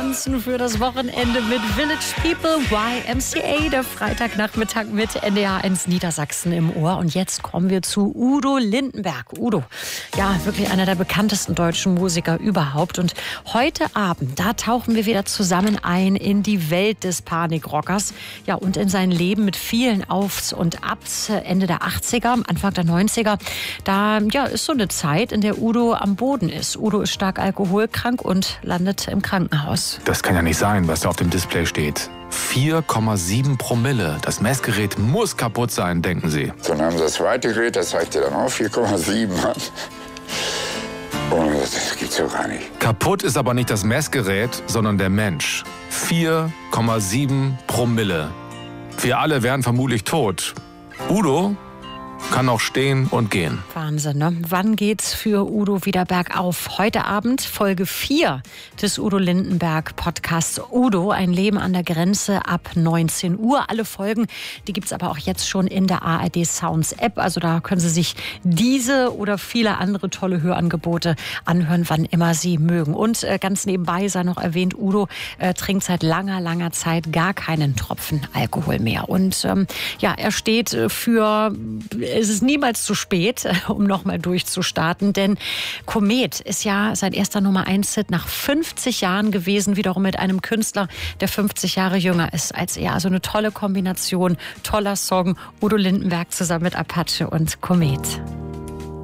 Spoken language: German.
tanzen für das Wochenende mit Village People, YMCA, der Freitagnachmittag mit NDR 1 Niedersachsen im Ohr. Und jetzt kommen wir zu Udo Lindenberg. Udo, ja, wirklich einer der bekanntesten deutschen Musiker überhaupt. Und heute Abend, da tauchen wir wieder zusammen ein in die Welt des Panikrockers. Ja, und in sein Leben mit vielen Aufs und Abs. Ende der 80er, Anfang der 90er. Da ja, ist so eine Zeit, in der Udo am Boden ist. Udo ist stark alkoholkrank und landet im Krankenhaus. Das kann ja nicht sein, was da auf dem Display steht. 4,7 Promille. Das Messgerät muss kaputt sein, denken Sie. Dann haben Sie das zweite Gerät, das zeigte dann auch 4,7 an. Oh, das gibt's doch gar nicht. Kaputt ist aber nicht das Messgerät, sondern der Mensch. 4,7 Promille. Wir alle wären vermutlich tot. Udo kann auch stehen und gehen. Wahnsinn, ne? Wann geht's für Udo wieder bergauf? Heute Abend Folge 4 des Udo Lindenberg Podcasts Udo, ein Leben an der Grenze ab 19 Uhr. Alle Folgen, die gibt's aber auch jetzt schon in der ARD Sounds App. Also da können Sie sich diese oder viele andere tolle Hörangebote anhören, wann immer Sie mögen. Und ganz nebenbei sei noch erwähnt, Udo trinkt seit langer Zeit gar keinen Tropfen Alkohol mehr. Und ja, er steht für... Es ist niemals zu spät, um nochmal durchzustarten, denn Komet ist ja sein erster Nummer-1-Hit nach 50 Jahren gewesen, wiederum mit einem Künstler, der 50 Jahre jünger ist als er. Also eine tolle Kombination, toller Song, Udo Lindenberg zusammen mit Apache und Komet.